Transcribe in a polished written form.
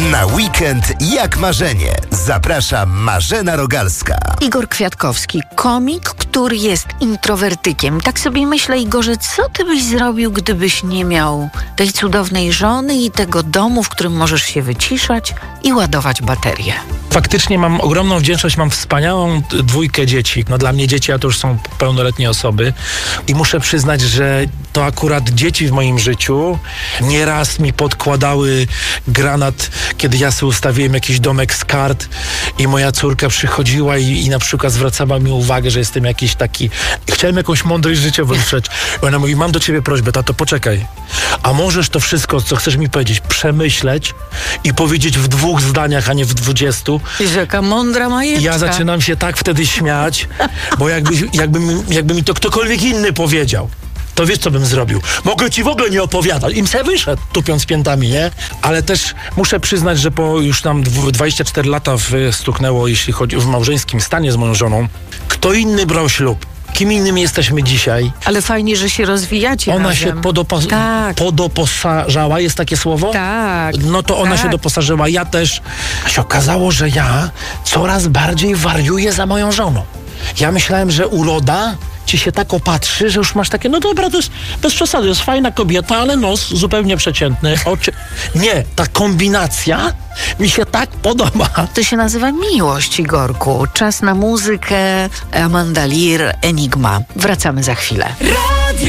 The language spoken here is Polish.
Na weekend jak marzenie. Zaprasza Marzena Rogalska. Igor Kwiatkowski, komik, który jest introwertykiem. Tak sobie myślę, Igorze, co ty byś zrobił, gdybyś nie miał tej cudownej żony i tego domu, w którym możesz się wyciszać i ładować baterię? Faktycznie mam ogromną wdzięczność, mam wspaniałą dwójkę dzieci. No dla mnie dzieci, a to już są pełnoletnie osoby i muszę przyznać, że to akurat dzieci w moim życiu nieraz mi podkładały granat, kiedy ja sobie ustawiłem jakiś domek z kart i moja córka przychodziła i na przykład zwracała mi uwagę, że jestem jakiś taki, chciałem jakąś mądrość życiową usłyszeć. I ona mówi, mam do ciebie prośbę, tato, poczekaj, a możesz to wszystko, co chcesz mi powiedzieć, przemyśleć i powiedzieć w 2 zdaniach, a nie w 20. I jaka mądra majeczka. Ja zaczynam się tak wtedy śmiać, bo jakby mi to ktokolwiek inny powiedział, to wiesz, co bym zrobił? Mogę ci w ogóle nie opowiadać. Im se wyszedł, tupiąc piętami, nie? Ale też muszę przyznać, że po już tam 24 lata stuknęło, jeśli chodzi w małżeńskim stanie z moją żoną, kto inny brał ślub? Kim innym jesteśmy dzisiaj? Ale fajnie, że się rozwijacie Ona razem. się podoposażała, jest takie słowo? Tak. No to ona się doposażyła, ja też. A się okazało, że ja coraz bardziej wariuję za moją żoną. Ja myślałem, że uroda ci się tak opatrzy, że już masz takie, no dobra, to jest bez przesady, jest fajna kobieta, ale nos zupełnie przeciętny. Nie, ta kombinacja mi się tak podoba. To się nazywa miłość, Igorku. Czas na muzykę. Amanda Lear, Enigma. Wracamy za chwilę.